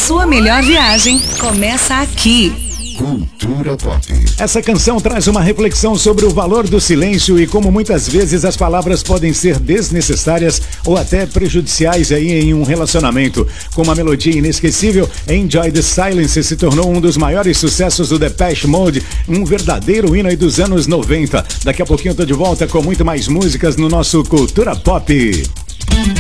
sua melhor viagem começa aqui. Cultura Pop. Essa canção traz uma reflexão sobre o valor do silêncio e como muitas vezes as palavras podem ser desnecessárias ou até prejudiciais aí em um relacionamento. Com uma melodia inesquecível, Enjoy the Silence se tornou um dos maiores sucessos do Depeche Mode, um verdadeiro hino aí dos anos 90. Daqui a pouquinho eu tô de volta com muito mais músicas no nosso Cultura Pop.